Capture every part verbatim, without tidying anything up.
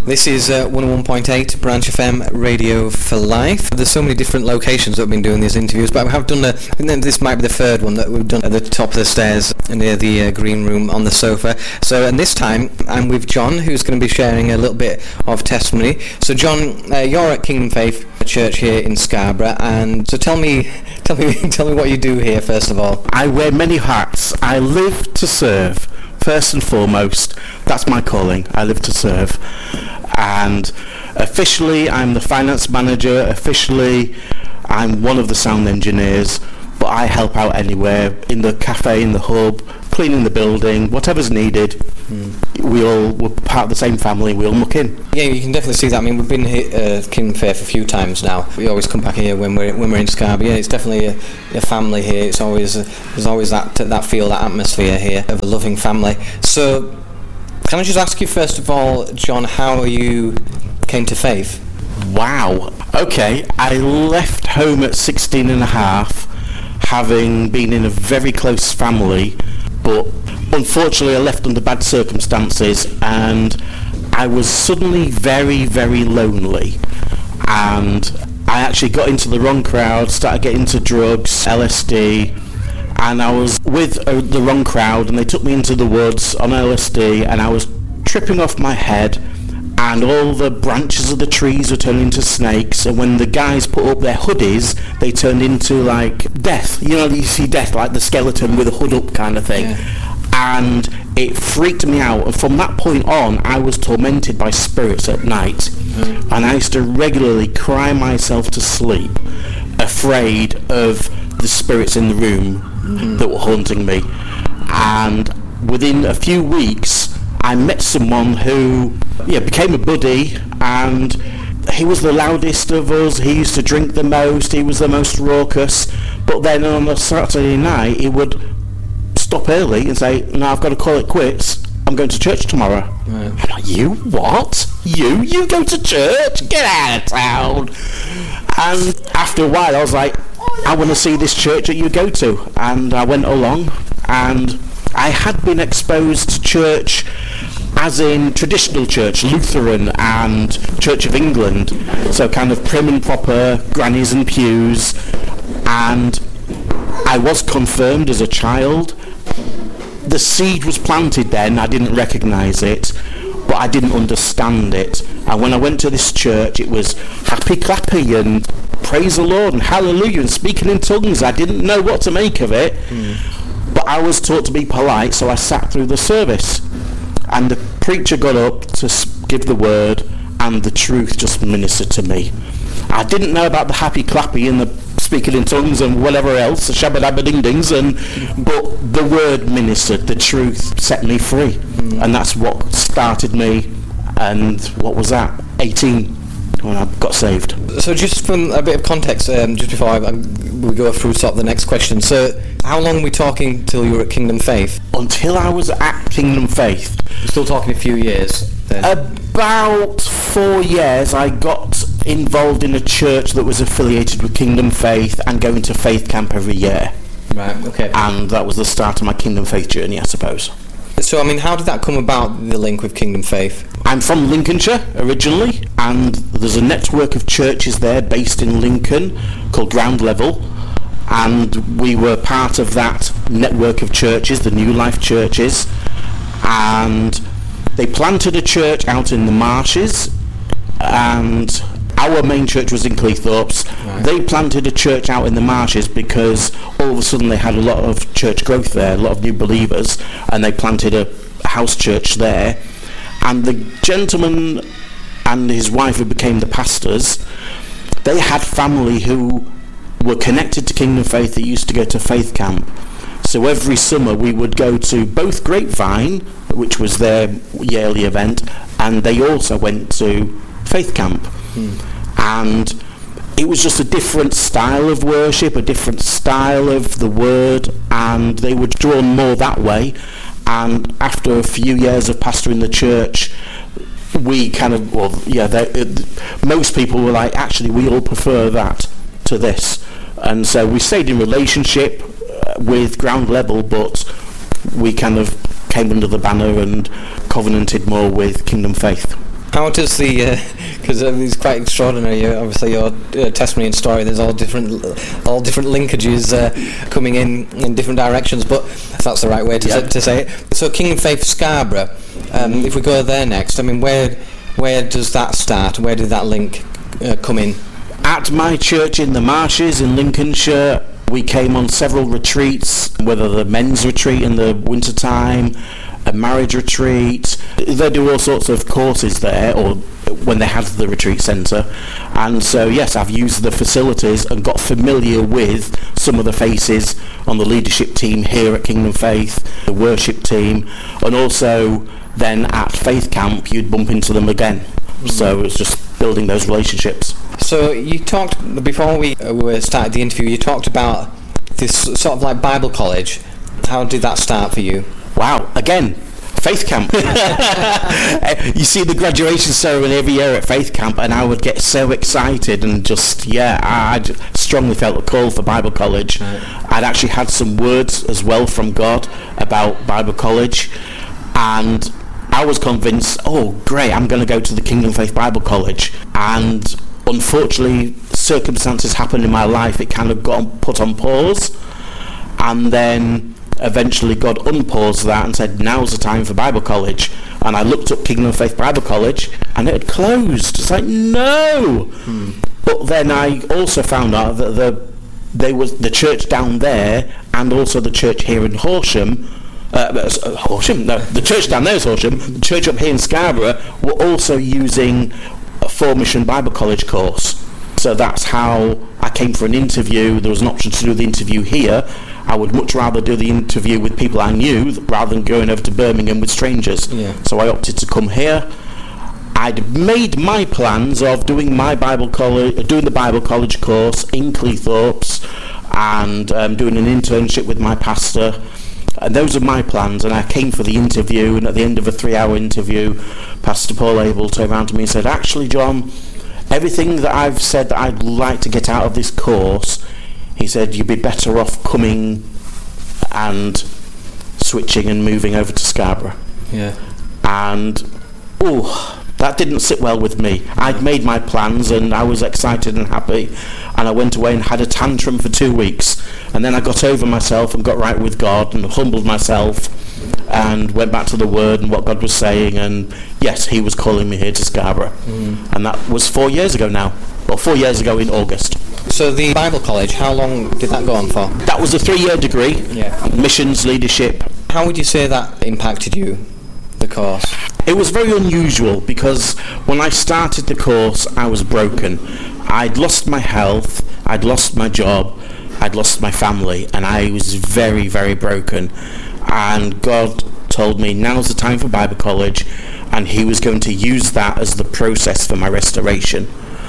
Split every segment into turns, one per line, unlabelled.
This is uh, one oh one point eight Branch F M Radio for Life. There's so many different locations that we've been doing these interviews, but we have done, a, I think this might be the third one that we've done at the top of the stairs near the uh, green room on the sofa. So, and this time I'm with John, who's going to be sharing a little bit of testimony. So John, uh, you're at Kingdom Faith Church here in Scarborough, and so tell me, tell me, tell me what you do here first of all.
I wear many hats. I live to serve. First and foremost, that's my calling. I live to serve. And officially, I'm the finance manager. Officially, I'm one of the sound engineers. But I help out anywhere, in the cafe, in the hub, cleaning the building, whatever's needed. Mm. We all, we're part of the same family, we all muck in.
Yeah, you can definitely see that. I mean, we've been here at uh, Kingdom Faith a few times now. We always come back here when we're when we're in Scarborough. Yeah, it's definitely a, a family here. It's always, uh, there's always that that feel, that atmosphere here of a loving family. So, can I just ask you first of all, John, how you came to faith?
Wow. Okay, I left home at sixteen and a half, having been in a very close family, but unfortunately I left under bad circumstances, and I was suddenly very, very lonely, and I actually got into the wrong crowd, started getting into drugs, L S D, and I was with uh, the wrong crowd, and they took me into the woods on L S D, and I was tripping off my head, and all the branches of the trees were turning into snakes, and when the guys put up their hoodies, they turned into like death. You know, you see death like the skeleton with a hood up kind of thing. Yeah. And it freaked me out, and from that point on I was tormented by spirits at night. Mm. And I used to regularly cry myself to sleep, afraid of the spirits in the room mm. that were haunting me. And within a few weeks I met someone who yeah, became a buddy, and he was the loudest of us. He used to drink the most, he was the most raucous, but then on a Saturday night he would stop early and say, no, I've got to call it quits, I'm going to church tomorrow. Right. I'm like, you what? You? You go to church? Get out of town. And after a while I was like, I want to see this church that you go to. And I went along, and I had been exposed to church as in traditional church, Lutheran and Church of England, so kind of prim and proper, grannies and pews, and I was confirmed as a child. The seed was planted then, I didn't recognise it, but I didn't understand it, and when I went to this church it was happy clappy and praise the Lord and hallelujah and speaking in tongues. I didn't know what to make of it, mm. but I was taught to be polite, so I sat through the service. And the preacher got up to give the word, and the truth just ministered to me. I didn't know about the happy clappy and the speaking in tongues and whatever else, the shabba-dabba-ding-dings, and but the word ministered, the truth set me free. Mm. And that's what started me, and what was that? eighteen, when I got saved.
So just from a bit of context, um, just before I, I, we go through sort of the next question, so how long were we talking till you were at Kingdom Faith?
Until I was at Kingdom Faith.
We're still talking a few years then.
About four years I got involved in a church that was affiliated with Kingdom Faith and going to Faith Camp every year.
Right, okay.
And that was the start of my Kingdom Faith journey, I suppose.
So, I mean, how did that come about, the link with Kingdom Faith?
I'm from Lincolnshire originally, and there's a network of churches there based in Lincoln called Ground Level, and we were part of that network of churches, the New Life churches, and they planted a church out in the marshes, and our main church was in Cleethorpes. Right. They planted a church out in the marshes because all of a sudden they had a lot of church growth there, a lot of new believers, and they planted a house church there. And the gentleman and his wife who became the pastors, they had family who were connected to Kingdom Faith that used to go to Faith Camp. So every summer we would go to both Grapevine, which was their yearly event, and they also went to Faith Camp. Hmm. And it was just a different style of worship, a different style of the word, and they were drawn more that way. And after a few years of pastoring the church, we kind of, well, yeah, they, it, most people were like, actually, we all prefer that to this. And so we stayed in relationship with Ground Level, but we kind of came under the banner and covenanted more with Kingdom Faith.
How does the, because uh, it's quite extraordinary, uh, obviously your uh, testimony and story, there's all different all different linkages uh, coming in in different directions, but if that's the right way to,
yeah.
say, to say it. So Kingdom Faith Scarborough, um, if we go there next, I mean, where where does that start? Where did that link uh, come in?
At my church in the Marshes in Lincolnshire, we came on several retreats, whether the men's retreat in the winter time, a marriage retreat. They do all sorts of courses there, or when they have the retreat centre. And so yes, I've used the facilities and got familiar with some of the faces on the leadership team here at Kingdom Faith, the worship team, and also then at Faith Camp you'd bump into them again. Mm-hmm. So it's just building those relationships. So
you talked, before we uh, started the interview, you talked about this sort of like Bible college. How did that start for you?
Wow, again, Faith Camp. You see the graduation ceremony every year at Faith Camp, and I would get so excited and just, yeah, I strongly felt a call for Bible college. Right. I'd actually had some words as well from God about Bible college, and I was convinced, oh great, I'm going to go to the Kingdom Faith Bible College. And unfortunately, circumstances happened in my life, it kind of got put on pause, and then eventually God unpaused that and said, now's the time for Bible college. And I looked up Kingdom Faith Bible College and it had closed. It's like, no. Hmm. But then I also found out that the there was the church down there and also the church here in Horsham, uh, Horsham, no, the church down there is Horsham, the church up here in Scarborough were also using a Four Mission Bible College course. So that's how I came for an interview. There was an option to do the interview here. I would much rather do the interview with people I knew rather than going over to Birmingham with strangers. Yeah. So I opted to come here. I'd made my plans of doing my Bible college, doing the Bible college course in Cleethorpes, and um, doing an internship with my pastor. And those are my plans. And I came for the interview, and at the end of a three-hour interview, Pastor Paul Abel turned around to me and said, "Actually, John, everything that I've said that I'd like to get out of this course," he said, "you'd be better off coming and switching and moving over to Scarborough."
Yeah.
And, oh, that didn't sit well with me. I'd made my plans and I was excited and happy, and I went away and had a tantrum for two weeks. And then I got over myself and got right with God and humbled myself and went back to the Word and what God was saying. And yes, he was calling me here to Scarborough. Mm. And that was four years ago now. Well, four years ago in August.
So the Bible College, how long did that go on for?
That was a three-year degree.
Yeah.
Missions, leadership.
How would you say that impacted you, the course?
It was very unusual because when I started the course, I was broken. I'd lost my health, I'd lost my job, I'd lost my family, and I was very, very broken. And God told me, now's the time for Bible college, and he was going to use that as the process for my restoration.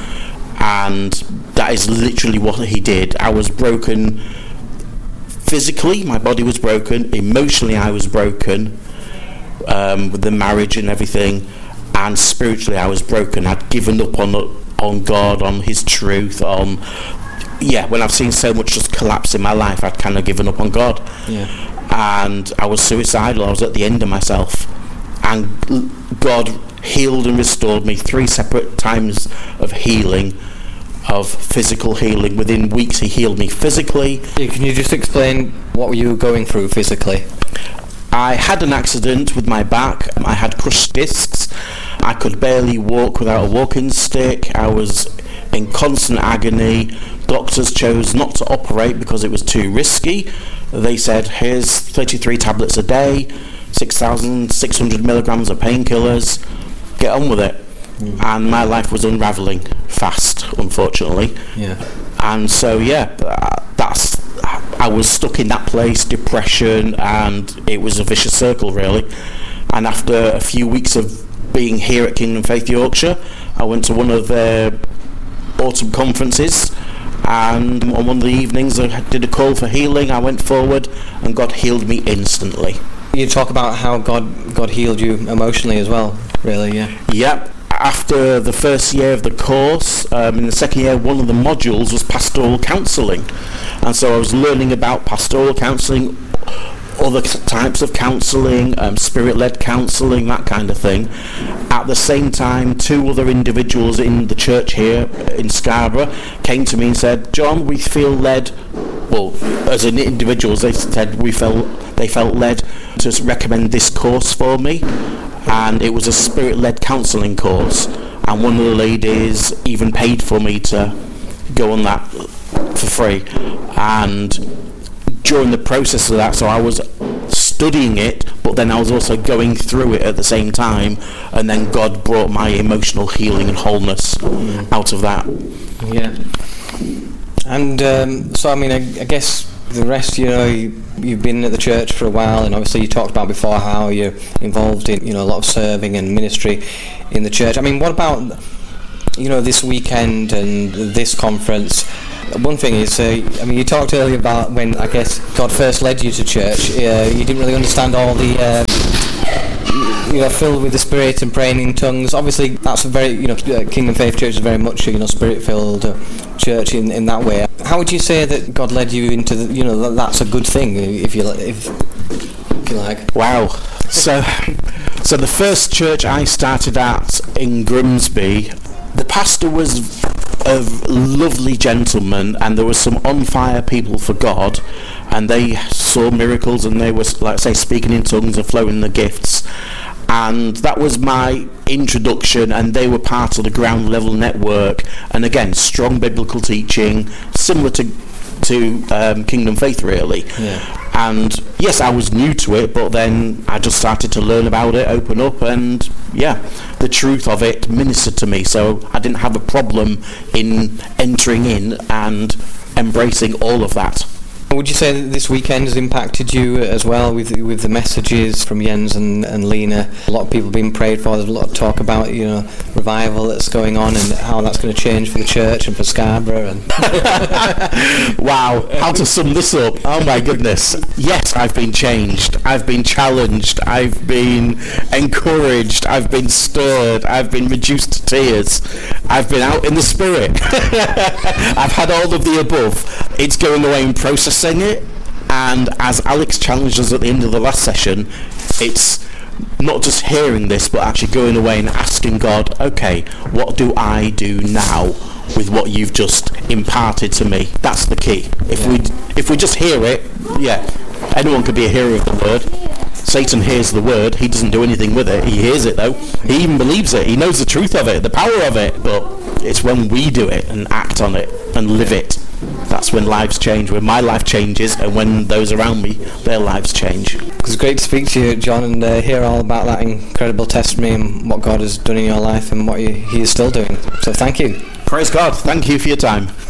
And that is literally what he did. I was broken physically, my body was broken, emotionally I was broken, um, with the marriage and everything, and spiritually I was broken. I'd given up on on God, on his truth, on, yeah, when I've seen so much just collapse in my life, I'd kind of given up on God.
Yeah.
And I was suicidal, I was at the end of myself. And God healed and restored me three separate times of healing, of physical healing. Within weeks he healed me physically.
Yeah, can you just explain what you were going through physically?
I had an accident with my back. I had crushed discs. I could barely walk without a walking stick. I was in constant agony. Doctors chose not to operate because it was too risky. They said, here's thirty-three tablets a day, six thousand six hundred milligrams of painkillers, get on with it. Mm. And my life was unravelling fast, unfortunately.
Yeah.
And so, yeah, that's, I was stuck in that place, depression, and it was a vicious circle, really. And after a few weeks of being here at Kingdom Faith Yorkshire, I went to one of their autumn conferences, and on one of the evenings I did a call for healing. I went forward and God healed me instantly.
You talk about how God God healed you emotionally as well, really, yeah.
Yep. After the first year of the course, um, in the second year, one of the modules was pastoral counselling. And so I was learning about pastoral counselling, other types of counselling, um, spirit-led counselling, that kind of thing. At the same time, two other individuals in the church here in Scarborough came to me and said, John, we feel led, well, as in individuals, they said we felt they felt led to recommend this course for me, and it was a spirit-led counselling course, and one of the ladies even paid for me to go on that for free. And during the process of that, so I was studying it, but then I was also going through it at the same time, and then God brought my emotional healing and wholeness mm. out of that.
Yeah. And um, so, I mean, I, I guess the rest, you know, you, you've been at the church for a while, and obviously you talked about before how you're involved in, you know, a lot of serving and ministry in the church. I mean, what about, you know, this weekend and this conference? One thing is, uh, I mean, you talked earlier about when, I guess, God first led you to church. Uh, you didn't really understand all the, uh, you know, filled with the Spirit and praying in tongues. Obviously, that's a very, you know, Kingdom Faith Church is very much, you know, Spirit-filled uh, church in, in that way. How would you say that God led you into, the, you know, that, that's a good thing, if you, if, if you like?
Wow. So, so the first church I started at in Grimsby, the pastor was a lovely gentleman, and there were some on-fire people for God, and they saw miracles, and they were, like I say, speaking in tongues and flowing the gifts, and that was my introduction, and they were part of the ground level network, and again, strong biblical teaching, similar to to um, Kingdom Faith, really.
Yeah.
And yes, I was new to it, but then I just started to learn about it, open up, and yeah, the truth of it ministered to me, so I didn't have a problem in entering in and embracing all of that.
Would you say that this weekend has impacted you as well with with the messages from Jens and, and Lena? A lot of people being prayed for. There's a lot of talk about, you know, revival that's going on and how that's going to change for the church and for Scarborough. And
wow, how to sum this up? Oh my goodness. Yes, I've been changed. I've been challenged. I've been encouraged. I've been stirred. I've been reduced to tears. I've been out in the Spirit. I've had all of the above. It's going away and processing it, and as Alex challenged us at the end of the last session, it's not just hearing this, but actually going away and asking God, okay, what do I do now with what you've just imparted to me? That's the key. If yeah. we if we just hear it, yeah, anyone could be a hearer of the word. Satan hears the word, he doesn't do anything with it. He hears it though, he even believes it, he knows the truth of it, the power of it, but it's when we do it and act on it and live it, that's when lives change, when my life changes, and when those around me, their lives change.
It's great to speak to you, John, and uh, hear all about that incredible testimony and what God has done in your life and what you, he is still doing. So thank you.
Praise God. Thank you for your time.